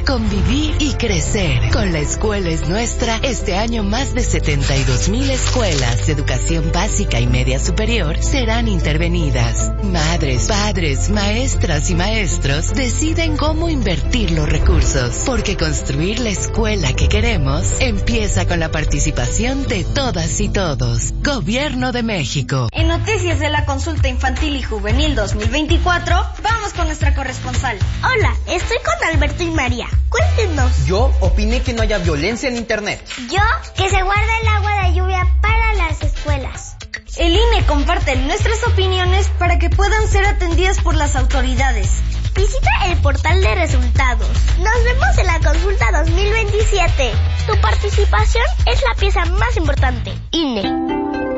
convivir y crecer. Con La Escuela es Nuestra, este año más de 72,000 escuelas de educación básica y media superior serán intervenidas. Madres, padres, maestras y maestros deciden cómo invertir los recursos, porque construir la escuela que queremos empieza con la participación de todas y todos. Gobierno de México. En noticias de la consulta infantil y juvenil 2024, vamos con nuestra corresponsal. Hola, estoy con Alberto y María. Cuéntenos. Yo opiné que no haya violencia en internet. Yo, que se guarde el agua de lluvia para las escuelas. El INE comparte nuestras opiniones para que puedan ser atendidas por las autoridades. Visita el portal de resultados. Nos vemos en la consulta 2027. Tu participación es la pieza más importante. INE.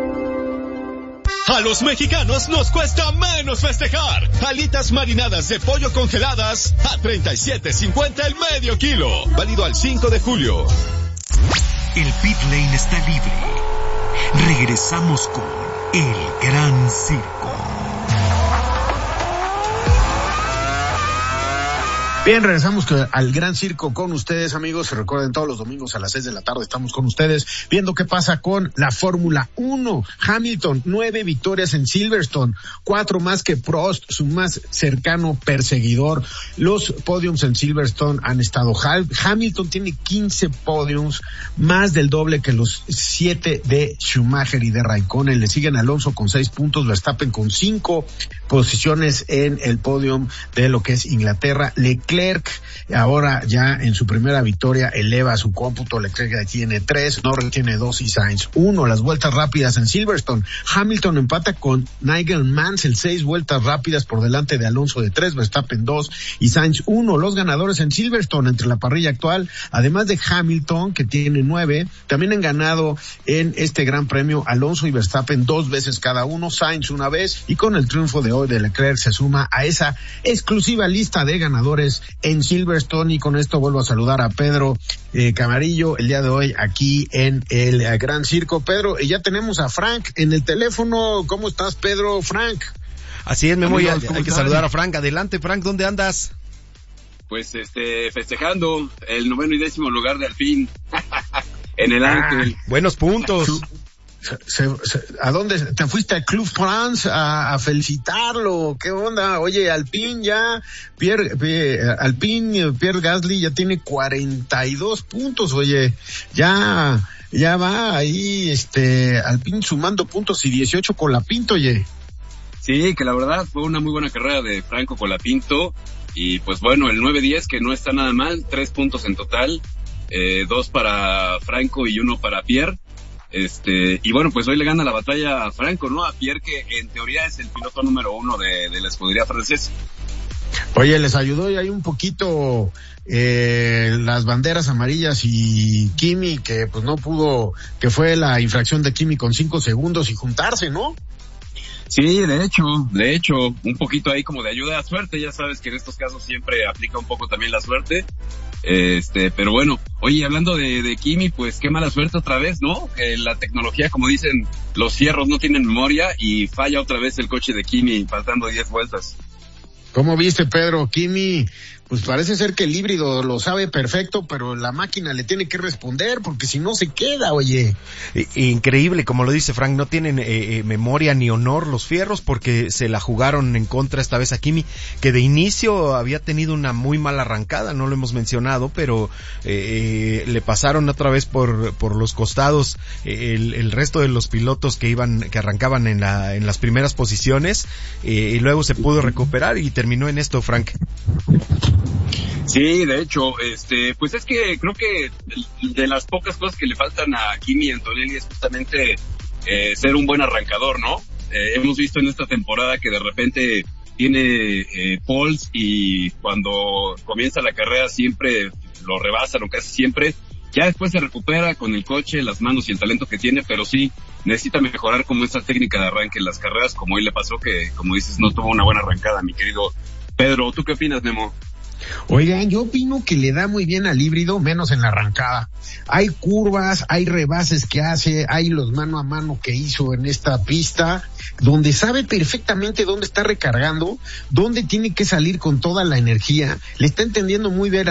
A los mexicanos nos cuesta menos festejar. Alitas marinadas de pollo congeladas a $37.50 el medio kilo. Válido al 5 de julio. El pit lane está libre. Regresamos con El Gran Circo. Bien, regresamos al Gran Circo con ustedes, amigos. Recuerden, todos los domingos a las 6 de la tarde estamos con ustedes viendo qué pasa con la Fórmula 1. Hamilton, 9 victorias en Silverstone, 4 más que Prost, su más cercano perseguidor. Los podiums en Silverstone han estado. Hamilton tiene 15 podiums, más del doble que los 7 de Schumacher y de Raikkonen. Le siguen Alonso con 6 puntos, Verstappen con 5 posiciones en el podium de lo que es Inglaterra. Leclerc, ahora ya en su primera victoria, eleva su cómputo. Leclerc ya tiene 3, Norris tiene 2 y Sainz 1. Las vueltas rápidas en Silverstone, Hamilton empata con Nigel Mansell, 6 vueltas rápidas por delante de Alonso de 3, Verstappen 2 y Sainz 1. Los ganadores en Silverstone entre la parrilla actual, además de Hamilton, que tiene 9, también han ganado en este gran premio Alonso y Verstappen 2 veces cada uno, Sainz una vez, y con el triunfo de hoy de Leclerc se suma a esa exclusiva lista de ganadores en Silverstone. Y con esto vuelvo a saludar a Pedro Camarillo el día de hoy aquí en el Gran Circo. Pedro, ya tenemos a Frank en el teléfono. ¿Cómo estás, Pedro? Frank. Así es, Memo, hay que saludar a Frank. Adelante, Frank, ¿dónde andas? Pues festejando el 9º y 10º lugar de Alpine en el Ángel. Buenos puntos. ¿A dónde te fuiste? ¿A Club France a felicitarlo? ¿Qué onda? Oye, Alpine ya, Pierre Gasly ya tiene 42 puntos. Oye, ya va ahí Alpine sumando puntos y 18 Colapinto, oye. Sí, que la verdad fue una muy buena carrera de Franco Colapinto. Y pues bueno, el 9-10 que no está nada mal, 3 puntos en total, 2 para Franco y 1 para Pierre. Y bueno, pues hoy le gana la batalla a Franco, ¿no? A Pierre, que en teoría es el piloto número 1 de la escudería francesa. Oye, les ayudó y hay un poquito las banderas amarillas y Kimi, que pues no pudo, que fue la infracción de Kimi con 5 segundos y juntarse, ¿no? Sí, de hecho, un poquito ahí como de ayuda a suerte. Ya sabes que en estos casos siempre aplica un poco también la suerte. Pero bueno, oye, hablando de Kimi, pues qué mala suerte otra vez, ¿no? Que la tecnología, como dicen, los fierros no tienen memoria y falla otra vez el coche de Kimi faltando 10 vueltas. ¿Cómo viste, Pedro? Kimi, pues parece ser que el híbrido lo sabe perfecto, pero la máquina le tiene que responder, porque si no se queda, oye. Increíble, como lo dice Frank, no tienen memoria ni honor los fierros, porque se la jugaron en contra esta vez a Kimi, que de inicio había tenido una muy mala arrancada, no lo hemos mencionado, pero le pasaron otra vez por los costados el resto de los pilotos que arrancaban en las primeras posiciones, y luego se pudo recuperar y terminó en esto, Frank. Sí, de hecho, pues es que creo que de las pocas cosas que le faltan a Kimi Antonelli es justamente ser un buen arrancador, ¿no? Hemos visto en esta temporada que de repente tiene poles y cuando comienza la carrera siempre lo rebasan o casi siempre. Ya después se recupera con el coche, las manos y el talento que tiene, pero sí necesita mejorar como esa técnica de arranque en las carreras, como hoy le pasó que, como dices, no tuvo una buena arrancada, mi querido Pedro. ¿Tú qué opinas, Memo? Oigan, yo opino que le da muy bien al híbrido, menos en la arrancada. Hay curvas, hay rebases que hace, hay los mano a mano que hizo en esta pista, donde sabe perfectamente dónde está recargando, dónde tiene que salir con toda la energía. Le está entendiendo muy bien